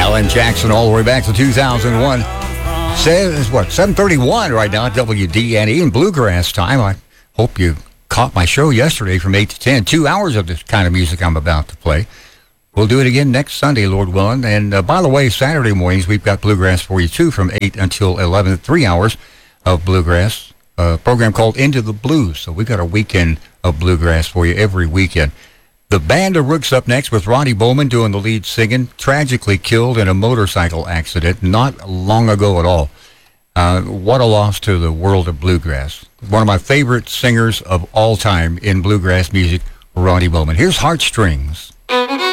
Alan Jackson all the way back to 2001. Says what, 7:31 right now at WDNE in Bluegrass time. I hope you caught my show yesterday from 8 to 10. 2 hours of this kind of music I'm about to play. We'll do it again next Sunday, Lord willing. And by the way, Saturday mornings, we've got Bluegrass for you, too, from 8 until 11, 3 hours of Bluegrass, a program called Into the Blues. So we've got a weekend of Bluegrass for you every weekend. The Band of Rooks up next with Ronnie Bowman doing the lead singing, tragically killed in a motorcycle accident not long ago at all. What a loss to the world of Bluegrass. One of my favorite singers of all time in Bluegrass music, Ronnie Bowman. Here's Heartstrings.